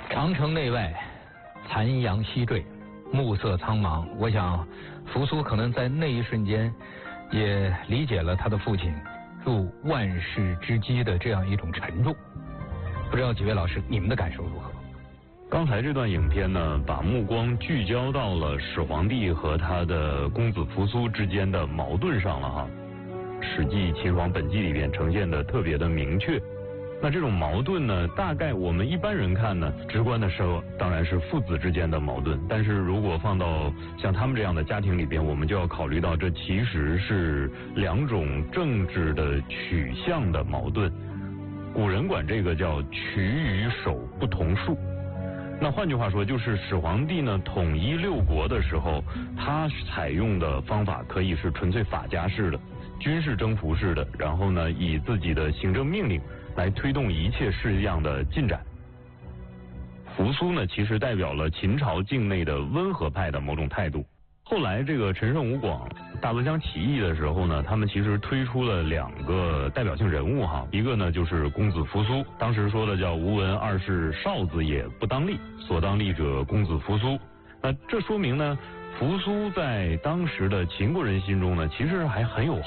长城内外，残阳西坠，暮色苍茫。我想，扶苏可能在那一瞬间，也理解了他的父亲入万世之基的这样一种沉重。不知道几位老师，你们的感受如何？ 刚才这段影片呢，把目光聚焦到了始皇帝和他的公子扶苏之间的矛盾上了哈。《史记·秦始皇本纪》里边呈现的特别的明确。那这种矛盾呢，大概我们一般人看呢，直观的说当然是父子之间的矛盾。但是如果放到像他们这样的家庭里边，我们就要考虑到这其实是两种政治的取向的矛盾。古人管这个叫取与守不同术。那换句话说，就是始皇帝呢统一六国的时候，他采用的方法可以是纯粹法家式的、军事征服式的，然后呢以自己的行政命令来推动一切事项的进展。扶苏呢，其实代表了秦朝境内的温和派的某种态度。后来这个陈胜吴广大泽乡起义的时候呢，他们其实推出了两个代表性人物哈，一个呢就是公子扶苏，当时说的叫吴闻二世少子也不当立，所当立者公子扶苏。那这说明呢，扶苏在当时的秦国人心中呢，其实还很有